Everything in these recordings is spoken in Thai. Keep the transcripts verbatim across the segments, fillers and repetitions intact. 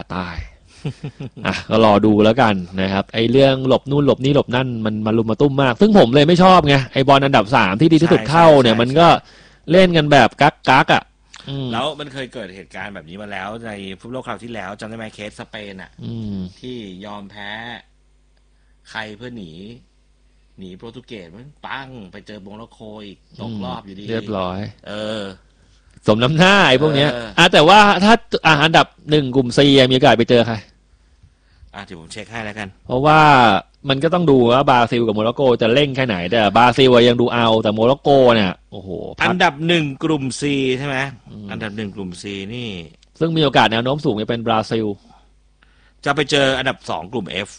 ใต้อ่ะก็รอดูแล้วกันนะครับไอ้เรื่องหลบนู่นหลบนี่หลบนั่นมันมาลุมมาตุ้มมากซึ่งผมเลยไม่ชอบไงไอ้บอลอันดับสามที่ดีที่สุดเข้าเนี่ยมันก็เล่นกันแบบกักกักอ่ะแล้วมันเคยเกิดเหตุการณ์แบบนี้มาแล้วในฟุตบอลคราวที่แล้วจำได้ไหมเคสสเปนอ่ะที่ยอมแพ้ใครเพื่อหนีหนีโปรตุเกสมันปั้งไปเจอโมร็อกโกอีกตกรอบอยู่ดีเรียบร้อยเออสมน้ำหน้าไอ้พวกเนี้ยอ่ะแต่ว่าถ้าอ่ะอันดับหนึ่งกลุ่มซีมีโอกาสไปเจอใครอ่ะเดี๋ยวผมเช็คให้แล้วกันเพราะว่ามันก็ต้องดูว่าบราซิลกับโมร็อกโกจะเร่งแค่ไหนแต่บราซิลยังดูเอาแต่โมร็อกโกเนี่ยโอ้โหอันดับหนึ่งกลุ่มซีใช่ไหมอันดับหนึ่งกลุ่มซีนี่ซึ่งมีโอกาสแนวโน้มสูงจะเป็นบราซิลจะไปเจออันดับสองกลุ่ม F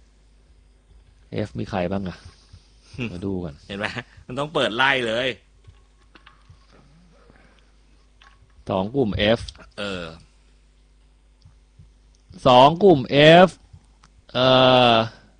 F มีใครบ้างอะมาดูกันเห็นไหมมันต้องเปิดไล่เลยสองกลุ่ม F เออสองกลุ่ม F เอ่อ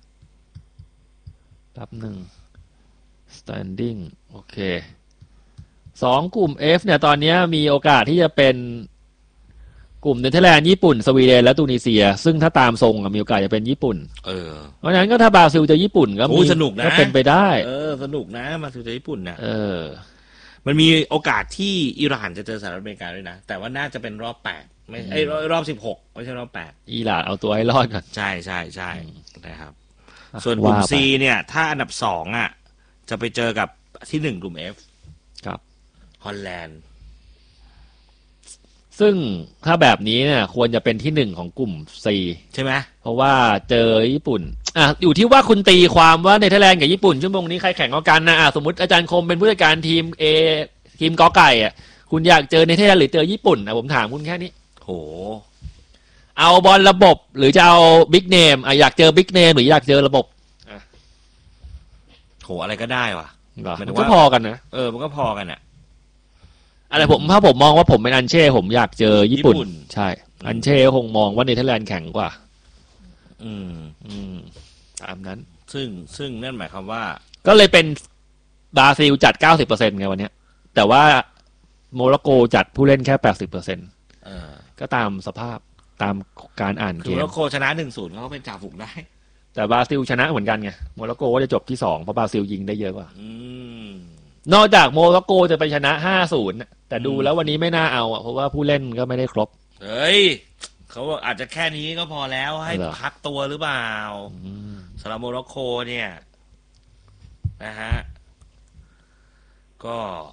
แป๊บหนึ่ง standing โอเคสองกลุ่ม F เนี่ยตอนนี้มีโอกาสที่จะเป็นกลุ่มเนเธอร์แลนด์ญี่ปุ่นสวีเดนและตูนิเซียซึ่งถ้าตามทรงมีโอกาสจะเป็นญี่ปุ่นเออเพราะฉะนั้นก็ถ้าบราซิลจะญี่ปุ่นก็มีสนุกนะก็เป็นไปได้เออสนุกนะบราซิลจะญี่ปุ่นนะเออมันมีโอกาสที่อิหร่านจะเจอสหรัฐอเมริกาด้วยนะแต่ว่าน่าจะเป็นรอบแปดไม่ไอ้รอบสิบหกไม่ใช่รอบแปดอิหร่านเอาตัวให้รอดก่อนใช่ใช่ใช่นะครับส่วนกลุ่ม C เนี่ยถ้าอันดับสองอ่ะจะไปเจอกับที่หนึ่งกลุ่ม F ครับฮอลแลนด์ซึ่งถ้าแบบนี้เนี่ยควรจะเป็นที่หนึ่งของกลุ่ม C ใช่ไหมเพราะว่าเจอญี่ปุ่นอ่ะอยู่ที่ว่าคุณตีความว่าเนเธอร์แลนด์กับญี่ปุ่นชั่วโมงนี้ใครแข่งกว่ากันนะอ่ะสมมติอาจารย์คมเป็นผู้จัดการทีม A ทีมกอไก่อ่ะคุณอยากเจอเนเธอร์แลนด์หรือเจอญี่ปุ่นนะผมถามคุณแค่นี้โหเอาบอลระบบหรือจะเอาบิ๊กเนมอ่ะอยากเจอบิ๊กเนมหรืออยากเจอระบบอ่ะโหอะไรก็ได้ว่ะมันก็พอกันนะเออมันก็พอกันอ่ะอะไรผมถ้าผมมองว่าผมเป็นอันเช่ผมอยากเจอญี่ปุ่นใช่อันเช่คงมองว่าเนเธอร์แลนด์แข็งกว่าอืมอืมตามนั้นซึ่งซึ่งนั่นหมายความว่าก็เลยเป็นบราซิลจัด เก้าสิบเปอร์เซ็นต์ ไงวันนี้แต่ว่าโมร็อกโกจัดผู้เล่นแค่ แปดสิบเปอร์เซ็นต์ เออก็ตามสภาพตามการอ่านเกมโมร็อกโกชนะ หนึ่งศูนย์ เขาเป็นจ่าฝูงได้แต่บราซิลชนะเหมือนกันไงโมร็อกโกก็จะจบที่สองเพราะบราซิลยิงได้เยอะกว่าอืมนอกจากโมร็อกโกจะไปชนะ ห้าศูนย์ แต่ดูแล้ววันนี้ไม่น่าเอาอ่ะเพราะว่าผู้เล่นก็ไม่ได้ครบเฮ้ยเขาอาจจะแค่นี้ก็พอแล้วให้พักตัวหรือเปล่าสำหรับโมร็อกโกเนี่ยนะฮะก็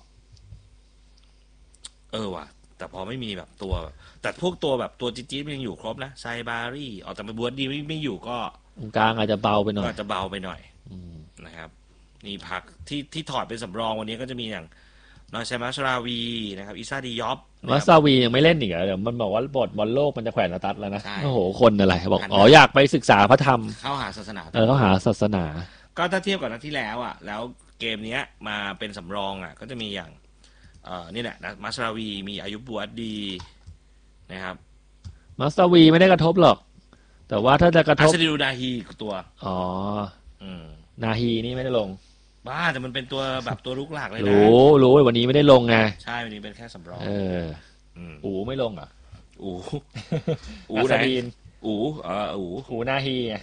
เออว่ะแต่พอไม่มีแบบตัวแต่พวกตัวแบบตัวจี๊ดๆมันยังอยู่ครบนะไซบารี่ออกจากไปบวชดีไม่ไม่อยู่ก็กลางอาจจะเบาไปหน่อยก็จะเบาไปหน่อยนะครับนี่พักที่ที่ถอดเป็นสำรองวันนี้ก็จะมีอย่างนอยชัยมัสราวีนะครับอิซาดิยอฟมัสราวียังไม่เล่นอีกเหรอเดี๋ยวมันบอกว่าบทบอลโลกมันจะแขวนตัดแล้วนะโอ้โหคนอะไรบอกอ๋ออยากไปศึกษาพระธรรมเข้าหาศาสนาเออเข้าหาศาสนาก็ถ้าเทียบกับนัดที่แล้วอ่ะแล้วเกมนี้มาเป็นสำรองอ่ะก็จะมีอย่างเอ่อนี่แหละนะมัสราวีมีอายุบวชดีนะครับมัสราวีไม่ได้กระทบหรอกแต่ว่าถ้าจะกระทบอาซาดิดูนาฮีตัวอ๋อนาฮีนี่ไม่ได้ลงบ้าแต่มันเป็นตัวแบบตัวลุกหลักเลยนะรู้รู้วันนี้ไม่ได้ลงไงใช่วันนี้เป็นแค่สำรองเอออู๋ไม่ลงอ่ะอู๋อู๋ไหนอู๋เอออู๋อู๋นาฮีไง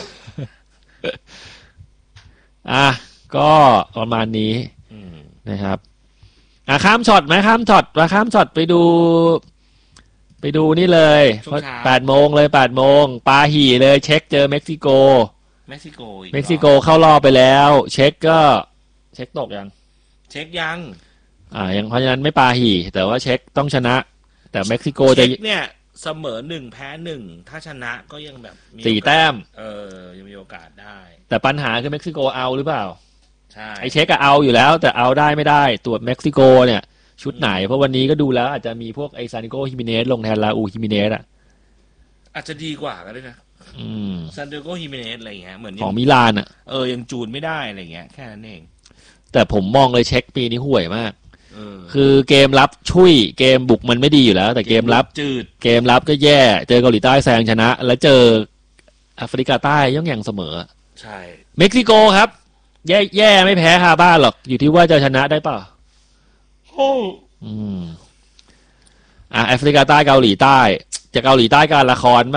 อ่ะก็ประมาณนี้นะครับอ่ะข้ามช็อตไหมข้ามช็อตมาข้ามช็อตไปดูไปดูนี่เลยแปดโมงเลยแปดโมงปาหี่เลยเช็คเจอเม็กซิโกเม็กซิโกเม็กซิโกเข้ารอบไปแล้วเช็คก็เช็คตกยังเช็คยังอ่ายังเพราะฉะนั้นไม่ปาหี่แต่ว่าเช็คต้องชนะแต่เม็กซิโกจะเนี่ยเสมอหนึ่งแพ้หนึ่งถ้าชนะก็ยังแบบสี่แต้มเออยังมีโอกาสได้แต่ปัญหาคือเม็กซิโกเอาหรือเปล่าใช่ไอเช็คก็เอาอยู่แล้วแต่เอาได้ไม่ได้ตรวจเม็กซิโกเนี่ยชุดไหนเพราะวันนี้ก็ดูแล้วอาจจะมีพวกไอซานิโกฮิมิเนสลงแทนลาอูฮิมิเนสอ่ะอาจจะดีกว่าก็ได้นะซานเดโกฮิเมเนสอะไรเงี้ยเหมือนของมิลานอ่ะเออยังจูนไม่ได้อะไรเงี้ยแค่นั้นเองแต่ผมมองเลยเช็คปีนี้ห่วยมากคือเกมรับชุยเกมบุกมันไม่ดีอยู่แล้วแต่เกมรับจืดเกมรับก็แย่เจอเกาหลีใต้แซงชนะแล้วเจอแอฟริกาใต้ย่องแย่งเสมอใช่เม็กซิโกครับแย่แย่ไม่แพ้คาบ้านหรอกอยู่ที่ว่าจะชนะได้ป่ะโอ้อืมอ่ะแอฟริกาใต้เกาหลีใต้จะเกาหลีใต้การละคร